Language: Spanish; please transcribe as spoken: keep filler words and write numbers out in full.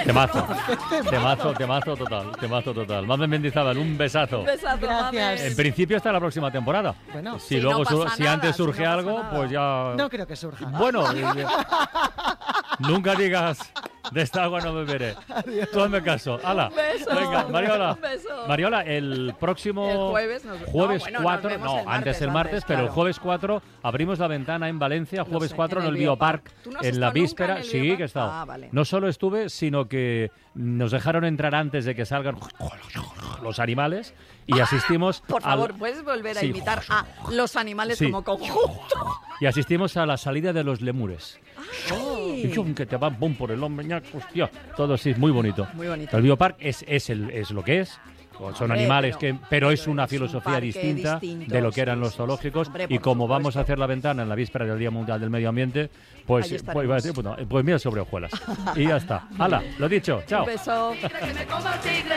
Temazo, temazo, temazo total, temazo total. Mamen Mendizábal, un besazo. Un besazo, Gracias. En principio hasta la próxima temporada. Bueno, si Sí, luego no su- pasa si nada, antes si no surge pasa algo, nada. pues ya. no creo que surja. Bueno, eh, nunca digas de esta agua no beberé. Tú hazme caso. Hala. Un beso. Venga, Mariola. Un beso. Mariola, el próximo El jueves nos- jueves no, bueno, nos cuatro, vemos no, el antes martes, el martes, antes, pero el claro. jueves cuatro abrimos la ventana en Valencia, Lo jueves sé, cuatro en en el el Biopark, Biopark. ¿Tú no has en la estado nunca víspera. en el Sí, Biopark? que he estado. Ah, vale. No solo estuve, sino que nos dejaron entrar antes de que salgan los animales y asistimos Por al- favor, ¿puedes volver a Sí. imitar a los animales Sí. como conjunto? y asistimos a la salida de los lemures. Ay. Y chum, que te van pum por el hombro, ñac, hostia, todo sí, muy bonito. Muy bonito. El Biopark es, es, el, es lo que es. Son Hombre, animales pero- que, pero es pero una es un filosofía parque distinta distinto, de lo que eran sí, los sí, zoológicos. sí. Hombre, Y por como vamos a supuesto. hacer la ventana en la víspera del Día Mundial del Medio Ambiente, pues, Ahí pues, estaremos. iba a decir, pues, no, pues mira sobre hojuelas. Y ya está. Hala, lo dicho, chao. Un beso. Que me coma el tigre.